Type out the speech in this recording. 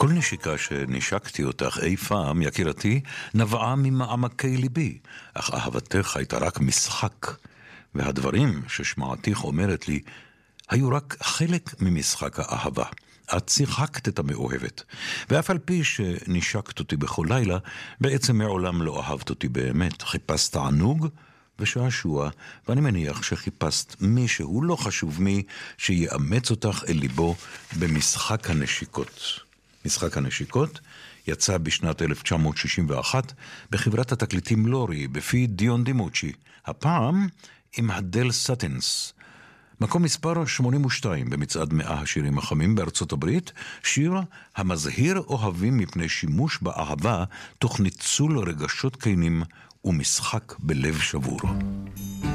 כל נשיקה שנשקתי אותך אי פעם, יקירתי, נבעה ממעמקי ליבי, אך אהבתך הייתה רק משחק, והדברים ששמעתיך אומרת לי, היו רק חלק ממשחק האהבה. את שיחקת את המאוהבת, ואף על פי שנשקת אותי בכל לילה, בעצם מעולם לא אהבת אותי באמת. חיפשת תענוג ושעשוע, ואני מניח שחיפשת מישהו לא חשוב מי שיאמץ אותך אל ליבו במשחק הנשיקות. משחק הנשיקות יצא בשנת 1961 בחברת התקליטים לורי, בפי דיון דימוצ'י, הפעם עם הדל סטינס. מקום מספר 82 במצעד 100 השירים החמים בארצות הברית, שיר המזהיר אוהבים מפני שימוש באהבה תוך ניצול רגשות כנים ומשחק בלב שבור.